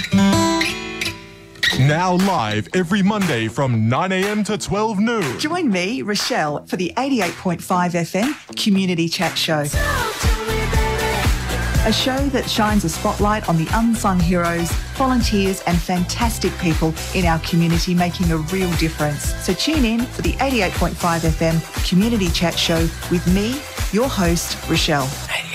Now live every Monday from 9 a.m. to 12 noon. Join me, Rochelle, for the 88.5 FM Community Chat Show. A show that shines a spotlight on the unsung heroes, volunteers and fantastic people in our community making a real difference. So tune in for the 88.5 FM Community Chat Show with me, your host, Rochelle.